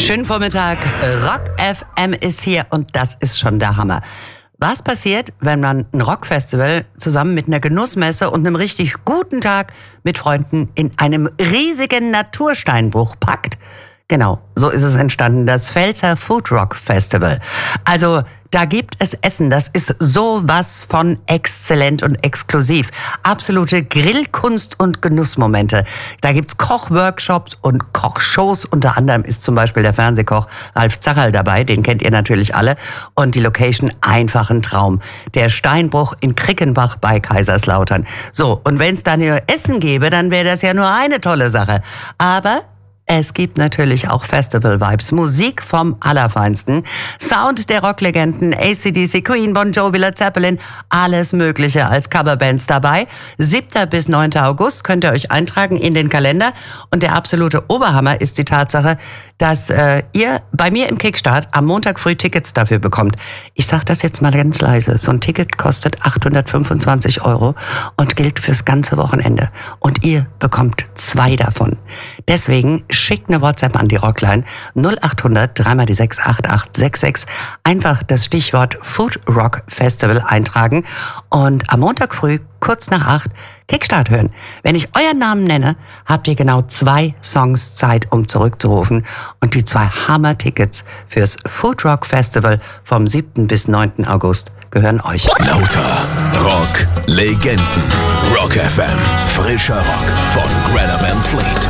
Schönen Vormittag. Rock FM ist hier und das ist schon der Hammer. Was passiert, wenn man ein Rockfestival zusammen mit einer Genussmesse und einem richtig guten Tag mit Freunden in einem riesigen Natursteinbruch packt? Genau, so ist es entstanden, das Pfälzer Food Rock Festival. Also, da gibt es Essen, das ist sowas von exzellent und exklusiv. Absolute Grillkunst und Genussmomente. Da gibt's Kochworkshops und Kochshows. Unter anderem ist zum Beispiel der Fernsehkoch Ralf Zacherl dabei, den kennt ihr natürlich alle. Und die Location einfach ein Traum. Der Steinbruch in Krickenbach bei Kaiserslautern. So, und wenn es da nur Essen gäbe, dann wäre das ja nur eine tolle Sache. Aber es gibt natürlich auch Festival-Vibes, Musik vom Allerfeinsten, Sound der Rocklegenden, AC/DC, Queen, Bon Jovi, Led Zeppelin, alles Mögliche als Coverbands dabei. 7. bis 9. August könnt ihr euch eintragen in den Kalender. Und der absolute Oberhammer ist die Tatsache, dass ihr bei mir im Kickstart am Montag früh Tickets dafür bekommt. Ich sag das jetzt mal ganz leise. So ein Ticket kostet 825 € und gilt fürs ganze Wochenende. Und ihr bekommt 2 davon. Deswegen schickt eine WhatsApp an die Rockline 0800 3 die 6 8866. Einfach das Stichwort Food Rock Festival eintragen und am Montag früh kurz nach 8 Kickstart hören. Wenn ich euren Namen nenne, habt ihr genau 2 Songs Zeit, um zurückzurufen. Und die 2 Hammer-Tickets fürs Food Rock Festival vom 7. bis 9. August gehören euch. Lauter Rock Legenden. Rock FM. Frischer Rock von Greta Van Fleet.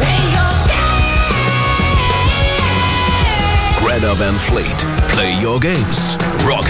Greta Van Fleet. Play your games. Rock